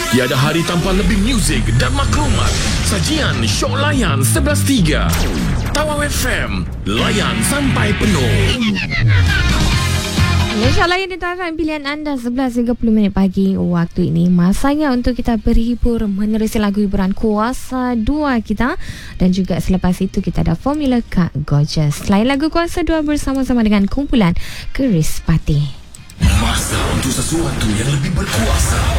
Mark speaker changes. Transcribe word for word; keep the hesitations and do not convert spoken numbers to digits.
Speaker 1: Tiada hari tanpa lebih muzik dan maklumat. Sajian Shock Layan sebelas tiga. Tawau F M, layan sampai penuh.
Speaker 2: InsyaAllah yang ditahan pilihan anda sebelas tiga puluh minit pagi waktu ini. Masanya untuk kita berhibur menerusi lagu hiburan Kuasa dua kita. Dan juga selepas itu kita ada Formula Kak Gorgeous. Selain lagu Kuasa dua bersama-sama dengan kumpulan Keris Pati.
Speaker 1: Masa untuk sesuatu yang lebih berkuasa.